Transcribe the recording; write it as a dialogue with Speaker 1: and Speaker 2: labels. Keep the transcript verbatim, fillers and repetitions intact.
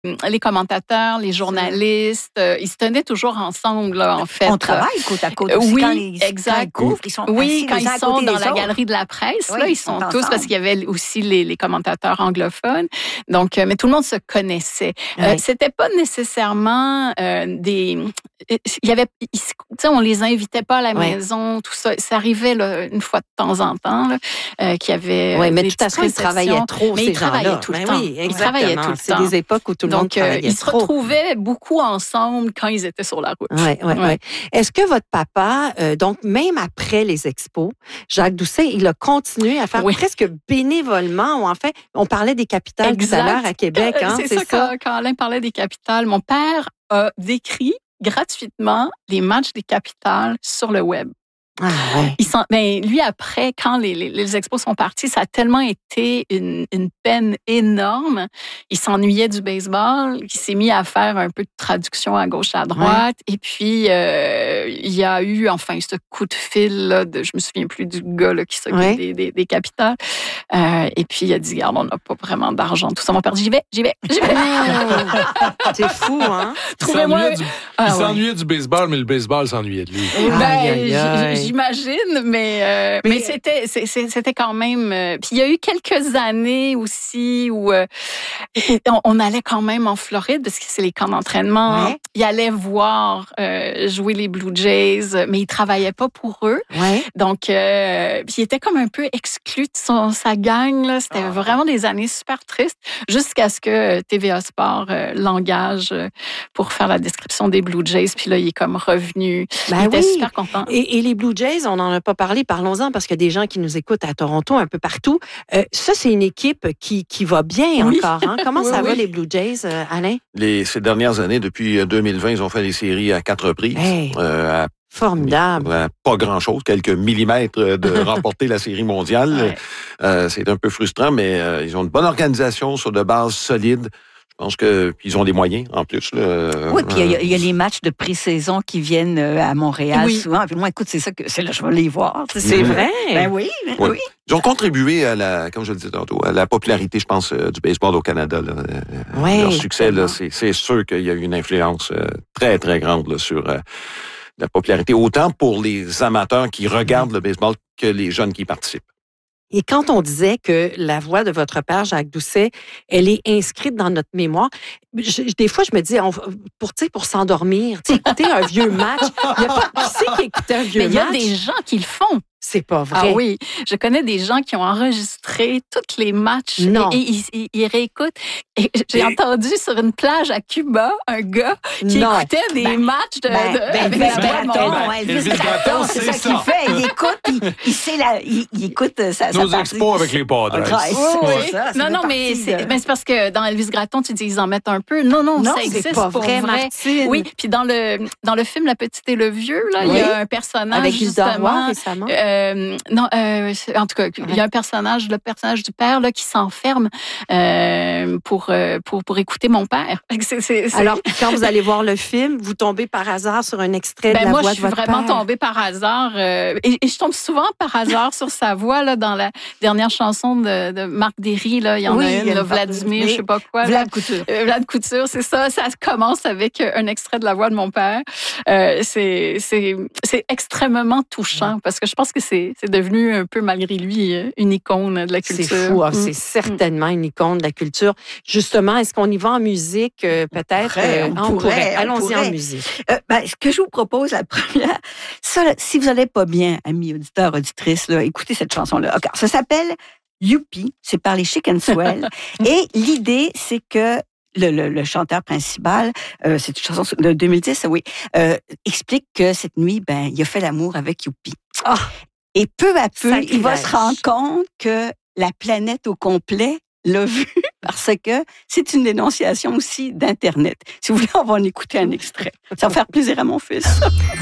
Speaker 1: les commentateurs, les journalistes, euh, ils se tenaient toujours ensemble, là, en fait.
Speaker 2: On travaille côte à côte aussi.
Speaker 1: Oui,
Speaker 2: quand ils,
Speaker 1: exact.
Speaker 2: Quand ils couvrent, ils sont
Speaker 1: oui,
Speaker 2: assis
Speaker 1: quand
Speaker 2: les uns
Speaker 1: ils
Speaker 2: à
Speaker 1: sont
Speaker 2: côté
Speaker 1: dans
Speaker 2: des
Speaker 1: la
Speaker 2: autres.
Speaker 1: galerie de la presse,
Speaker 2: Oui,
Speaker 1: là, ils
Speaker 2: ils
Speaker 1: sont
Speaker 2: sont
Speaker 1: tous,
Speaker 2: ensemble.
Speaker 1: parce qu'il y avait aussi les, les commentateurs anglophones. Donc, euh, mais tout le monde se connaissait.
Speaker 2: Oui.
Speaker 1: Euh, c'était pas nécessairement euh, des... Il y avait... Tu sais, on les invitait pas à la
Speaker 2: oui.
Speaker 1: maison, tout ça. Ça arrivait là, une fois de temps en temps, là, euh, qu'il y avait
Speaker 2: Oui, mais
Speaker 1: des
Speaker 2: de toute façon, ils travaillaient trop,
Speaker 1: mais
Speaker 2: ces
Speaker 1: ils travaillaient
Speaker 2: gens-là.
Speaker 1: tout le
Speaker 2: Ben
Speaker 1: temps.
Speaker 2: oui,
Speaker 1: Ils travaillaient tout le
Speaker 2: C'est
Speaker 1: temps.
Speaker 2: des époques où tout le
Speaker 1: Donc,
Speaker 2: monde travaillait
Speaker 1: euh, ils se
Speaker 2: trop.
Speaker 1: retrouvaient beaucoup ensemble quand ils étaient sur la route.
Speaker 2: Oui, oui,
Speaker 1: Ouais.
Speaker 2: oui. Est-ce que votre papa, euh, donc même après les expos, Jacques Doucet, il a continué à faire
Speaker 1: Oui.
Speaker 2: presque bénévolement, ou en fait, on parlait des capitales
Speaker 1: Exact.
Speaker 2: tout à l'heure à Québec, hein,
Speaker 1: c'est,
Speaker 2: c'est
Speaker 1: ça,
Speaker 2: ça?
Speaker 1: Quand, quand Alain parlait des capitales, mon père a décrit gratuitement les matchs des capitales sur le web.
Speaker 2: Ah ouais.
Speaker 1: Il s'en, ben, lui, après, quand les, les, les expos sont partis, ça a tellement été une, une peine énorme. Il s'ennuyait du baseball. Il s'est mis à faire un peu de traduction à gauche, à droite. Ouais. Et puis, euh, il y a eu, enfin, ce coup de fil, là, de, je me souviens plus du gars là, qui s'occupe ouais. des, des, des capitales. Euh, et puis, il a dit, regarde, on n'a pas vraiment d'argent. Tout ça m'a perdu. J'y vais, j'y vais, j'y vais.
Speaker 2: C'est fou, hein?
Speaker 1: Trouvez-moi...
Speaker 3: Il s'ennuyait, du,
Speaker 1: ah,
Speaker 3: il s'ennuyait
Speaker 1: ouais.
Speaker 3: du baseball, mais le baseball s'ennuyait de lui.
Speaker 1: Ben,
Speaker 2: aïe, aïe, aïe.
Speaker 1: J'imagine, mais, euh, mais, mais c'était, c'était quand même... Euh, puis il y a eu quelques années aussi où euh, on, on allait quand même en Floride, parce que c'est les camps d'entraînement.
Speaker 2: Ouais.
Speaker 1: Il allait voir euh, jouer les Blue Jays, mais il travaillait pas pour eux.
Speaker 2: Ouais.
Speaker 1: Donc, euh, puis il était comme un peu exclu de son, sa gang. Là. C'était oh. vraiment des années super tristes, jusqu'à ce que T V A Sport euh, l'engage pour faire la description des Blue Jays. Puis là, il est comme revenu.
Speaker 2: Ben
Speaker 1: il était
Speaker 2: oui.
Speaker 1: super content.
Speaker 2: Et, et les Blue Jays, on n'en a pas parlé, parlons-en, parce que des gens qui nous écoutent à Toronto, un peu partout, euh, ça, c'est une équipe qui, qui va bien oui. encore. Hein? Comment oui, ça oui. va, les Blue Jays, euh, Alain?
Speaker 4: Les, ces dernières années, depuis deux mille vingt, ils ont fait des séries à quatre reprises.
Speaker 2: Hey.
Speaker 4: Euh, à
Speaker 2: Formidable.
Speaker 4: À pas grand-chose, quelques millimètres de remporter la série mondiale. Ouais. Euh, c'est un peu frustrant, mais euh, ils ont une bonne organisation sur de bases solides. Je pense qu'ils ont des moyens, en plus. Là.
Speaker 2: Oui, puis il y, y a les matchs de pré-saison qui viennent à Montréal oui. souvent. Puis moi, écoute, c'est ça que c'est là je vais les voir. C'est mmh. vrai. Ben oui, ben
Speaker 4: oui.
Speaker 2: oui.
Speaker 4: Ils ont contribué à la, comme je le disais tantôt, à la popularité, je pense, du baseball au Canada. Là.
Speaker 2: Oui,
Speaker 4: leur succès, là, c'est, c'est sûr qu'il y a eu une influence très, très grande là, sur euh, la popularité, autant pour les amateurs qui regardent mmh. le baseball que les jeunes qui y participent.
Speaker 2: Et quand on disait que la voix de votre père, Jacques Doucet, elle est inscrite dans notre mémoire, je, des fois, je me dis, on, pour, pour s'endormir, écouter un vieux match, il n'y a pas qui c'est qui écoutait un vieux match?
Speaker 1: Mais il y a des gens qui le font.
Speaker 2: C'est pas vrai.
Speaker 1: Ah oui, je connais des gens qui ont enregistré tous les matchs
Speaker 2: non.
Speaker 1: et, et ils, ils réécoutent. Et j'ai et... entendu sur une plage à Cuba un gars qui
Speaker 2: non.
Speaker 1: écoutait des
Speaker 2: ben,
Speaker 1: matchs de...
Speaker 2: Ben,
Speaker 1: de,
Speaker 2: ben,
Speaker 1: de,
Speaker 2: ben,
Speaker 1: de
Speaker 2: Gratton, Elvis Gratton, c'est ça, ça qu'il fait. Il écoute, il, il sait la, il, il écoute sa,
Speaker 3: Nos
Speaker 2: sa
Speaker 3: expos avec les Padres.
Speaker 1: Oui, oui. Ça, non, non, mais c'est, de... ben c'est parce que dans Elvis Gratton, tu dis ils en mettent un peu. Non, non,
Speaker 2: non
Speaker 1: ça existe
Speaker 2: c'est pas
Speaker 1: pour
Speaker 2: vrai,
Speaker 1: vrai.
Speaker 2: Martine.
Speaker 1: Oui, puis dans le dans le film La Petite et le Vieux, là, oui. il y a un personnage
Speaker 2: avec
Speaker 1: justement.
Speaker 2: Roy, récemment.
Speaker 1: Euh, non, euh, en tout cas, ouais. il y a un personnage, le personnage du père là qui s'enferme euh, pour euh, pour pour écouter mon père. C'est, c'est, c'est...
Speaker 2: Alors, quand vous allez voir le film, vous tombez par hasard sur un extrait
Speaker 1: ben
Speaker 2: de la
Speaker 1: moi,
Speaker 2: voix de votre
Speaker 1: père. Moi, je suis vraiment
Speaker 2: père.
Speaker 1: tombée par hasard euh, et, et je tombe souvent par hasard sur sa voix là dans la dernière chanson de, de Marc Derry là. Il y en
Speaker 2: oui,
Speaker 1: a une, là, Vladimir, je sais pas quoi.
Speaker 2: Vlad Couture.
Speaker 1: Euh, Vlad Couture, c'est ça. Ça commence avec un extrait de la voix de mon père. Euh, c'est c'est c'est extrêmement touchant parce que je pense que c'est c'est devenu un peu malgré lui une icône de la culture.
Speaker 2: C'est fou, hein? mm. C'est certainement une icône de la culture. Justement, est-ce qu'on y va en musique euh, peut-être?
Speaker 5: On pourrait, on
Speaker 2: on
Speaker 5: pourrait,
Speaker 2: pourrait.
Speaker 5: on
Speaker 2: Allons-y
Speaker 5: pourrait.
Speaker 2: en musique.
Speaker 5: Euh, ben, ce que je vous propose, la première, ça, si vous n'allez pas bien, amis auditeurs, auditrices, là, écoutez cette chanson-là. Okay, ça s'appelle Youpi, c'est par les Chic and Swell. Et l'idée, c'est que Le, le, le chanteur principal, euh, c'est une chanson de deux mille dix, oui, euh, explique que cette nuit, ben, il a fait l'amour avec Youpi. Oh. Et peu à peu, Sacrilège. Il va se rendre compte que la planète au complet l'a vu parce que c'est une dénonciation aussi d'Internet. Si vous voulez, on va en écouter un extrait. Ça va faire plaisir à mon fils.